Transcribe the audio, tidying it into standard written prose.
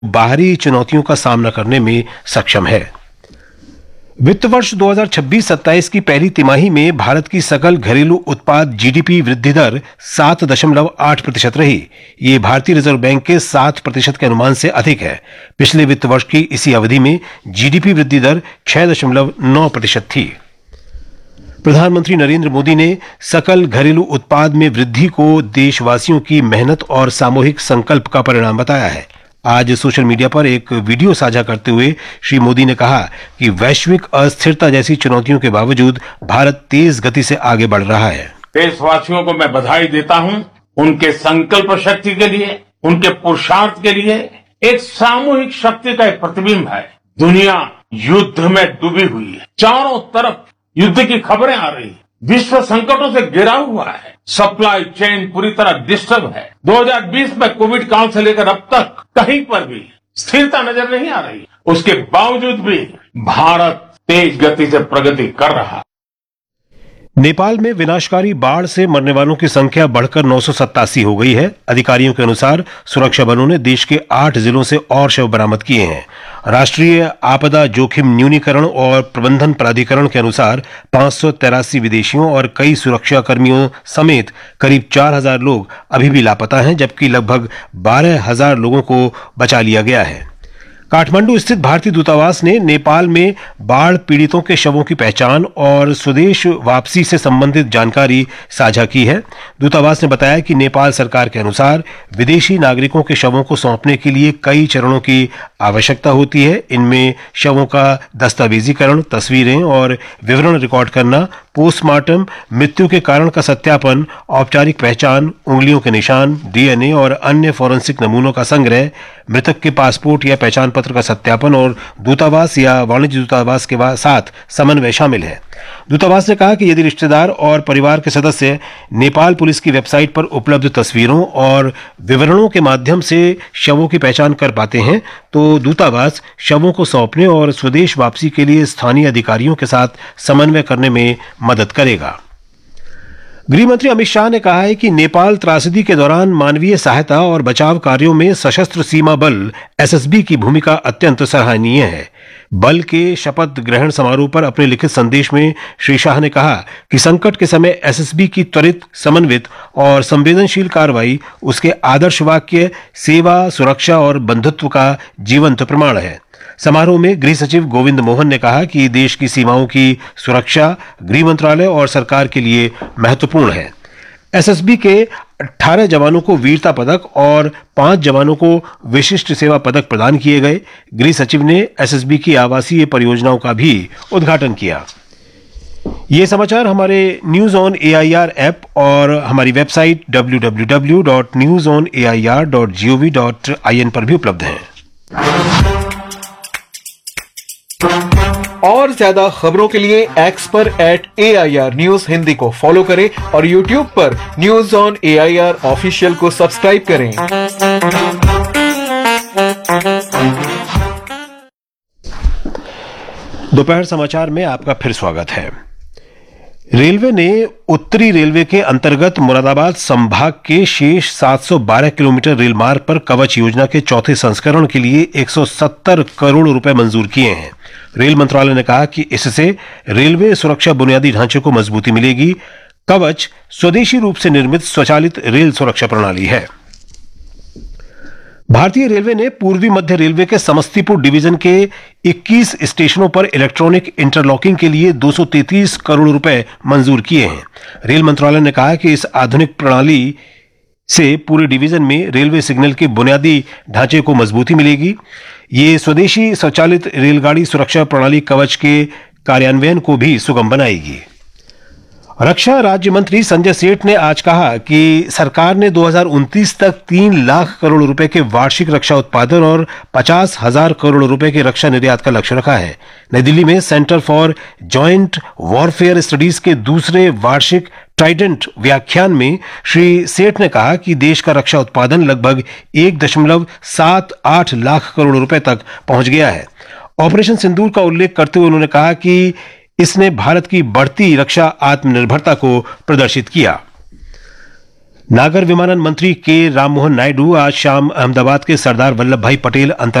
बाहरी चुनौतियों का सामना करने में सक्षम है। वित्त वर्ष 2026-27 की पहली तिमाही में भारत की सकल घरेलू उत्पाद जीडीपी वृद्धि दर 7.8% रही। ये भारतीय रिजर्व बैंक के 7% के अनुमान से अधिक है। पिछले वित्त वर्ष की इसी अवधि में जीडीपी वृद्धि दर 6.9% थी। प्रधानमंत्री नरेंद्र मोदी ने सकल घरेलू उत्पाद में वृद्धि को देशवासियों की मेहनत और सामूहिक संकल्प का परिणाम बताया है। आज सोशल मीडिया पर एक वीडियो साझा करते हुए श्री मोदी ने कहा कि वैश्विक अस्थिरता जैसी चुनौतियों के बावजूद भारत तेज गति से आगे बढ़ रहा है। देशवासियों को मैं बधाई देता हूं, उनके संकल्प शक्ति के लिए, उनके पुरुषार्थ के लिए। एक सामूहिक शक्ति का एक प्रतिबिंब है। दुनिया युद्ध में डूबी हुई है, चारों तरफ युद्ध की खबरें आ रही है, विश्व संकटों से घिरा हुआ है, सप्लाई चेन पूरी तरह डिस्टर्ब है। 2020 में कोविड काल से लेकर अब तक कहीं पर भी स्थिरता नजर नहीं आ रही। उसके बावजूद भी भारत तेज गति से प्रगति कर रहा है। नेपाल में विनाशकारी बाढ़ से मरने वालों की संख्या बढ़कर 987 हो गई है। अधिकारियों के अनुसार सुरक्षा बलों ने देश के 8 जिलों से और शव बरामद किए हैं। राष्ट्रीय आपदा जोखिम न्यूनीकरण और प्रबंधन प्राधिकरण के अनुसार 583 विदेशियों और कई सुरक्षा कर्मियों समेत करीब 4000 लोग अभी भी लापता हैं, जबकि लगभग 12000 लोगों को बचा लिया गया है। काठमांडू स्थित भारतीय दूतावास ने नेपाल में बाढ़ पीड़ितों के शवों की पहचान और स्वदेश वापसी से संबंधित जानकारी साझा की है। दूतावास ने बताया कि नेपाल सरकार के अनुसार विदेशी नागरिकों के शवों को सौंपने के लिए कई चरणों की आवश्यकता होती है। इनमें शवों का दस्तावेजीकरण, तस्वीरें और विवरण रिकॉर्ड करना, पोस्टमार्टम, मृत्यु के कारण का सत्यापन, औपचारिक पहचान, उंगलियों के निशान, डीएनए और अन्य फॉरेंसिक नमूनों का संग्रह, मृतक के पासपोर्ट या पहचान पत्र का सत्यापन और दूतावास या वाणिज्य दूतावास के साथ समन्वय शामिल है। दूतावास ने कहा कि यदि रिश्तेदार और परिवार के सदस्य नेपाल पुलिस की वेबसाइट पर उपलब्ध तस्वीरों और विवरणों के माध्यम से शवों की पहचान कर पाते हैं, तो दूतावास शवों को सौंपने और स्वदेश वापसी के लिए स्थानीय अधिकारियों के साथ समन्वय करने में मदद करेगा। गृह मंत्री अमित शाह ने कहा है कि नेपाल त्रासदी के दौरान मानवीय सहायता और बचाव कार्यों में सशस्त्र सीमा बल एसएसबी की भूमिका अत्यंत सराहनीय है। बल के शपथ ग्रहण समारोह पर अपने लिखित संदेश में श्री शाह ने कहा कि संकट के समय एसएसबी की त्वरित, समन्वित और संवेदनशील कार्रवाई उसके आदर्श वाक्य सेवा, सुरक्षा और बंधुत्व का जीवंत प्रमाण है। समारोह में गृह सचिव गोविंद मोहन ने कहा कि देश की सीमाओं की सुरक्षा गृह मंत्रालय और सरकार के लिए महत्वपूर्ण है। एसएसबी के 18 जवानों को वीरता पदक और 5 जवानों को विशिष्ट सेवा पदक प्रदान किए गए। गृह सचिव ने एसएसबी की आवासीय परियोजनाओं का भी उद्घाटन किया। ये समाचार हमारे न्यूज ऑन एआईआर ऐप और हमारी वेबसाइट www.newsonair.gov.in पर भी उपलब्ध हैं। और ज्यादा खबरों के लिए एक्स पर @AIR न्यूज हिंदी को फॉलो करें और यूट्यूब पर न्यूज ऑन AIR ऑफिशियल को सब्सक्राइब करें। दोपहर समाचार में आपका फिर स्वागत है। रेलवे ने उत्तरी रेलवे के अंतर्गत मुरादाबाद संभाग के शेष 712 किलोमीटर रेल मार्ग पर कवच योजना के चौथे संस्करण के लिए 170 करोड़ रुपए मंजूर किए हैं। रेल मंत्रालय ने कहा कि इससे रेलवे सुरक्षा बुनियादी ढांचे को मजबूती मिलेगी। कवच स्वदेशी रूप से निर्मित स्वचालित रेल सुरक्षा प्रणाली है। भारतीय रेलवे ने पूर्वी मध्य रेलवे के समस्तीपुर डिवीजन के 21 स्टेशनों पर इलेक्ट्रॉनिक इंटरलॉकिंग के लिए 233 करोड़ रुपए मंजूर किए हैं। रेल मंत्रालय ने कहा कि इस आधुनिक प्रणाली से पूरे डिवीजन में रेलवे सिग्नल के बुनियादी ढांचे को मजबूती मिलेगी। ये स्वदेशी स्वचालित रेलगाड़ी सुरक्षा प्रणाली कवच के कार्यान्वयन को भी सुगम बनाएगी। रक्षा राज्य मंत्री संजय सेठ ने आज कहा कि सरकार ने 2029 तक 3 लाख करोड़ रुपए के वार्षिक रक्षा उत्पादन और 50,000 करोड़ रुपए के रक्षा निर्यात का लक्ष्य रखा है। नई दिल्ली में centre for joint warfare studies के दूसरे वार्षिक ट्राइडेंट व्याख्यान में श्री सेठ ने कहा कि देश का रक्षा उत्पादन लगभग 1.78 लाख करोड़ रुपए तक पहुंच गया है। ऑपरेशन सिंदूर का उल्लेख करते हुए उन्होंने कहा कि इसने भारत की बढ़ती रक्षा आत्मनिर्भरता को प्रदर्शित किया। नागर विमानन मंत्री के राममोहन नायडू आज शाम अहमदाबाद के सरदार वल्लभ भाई पटेल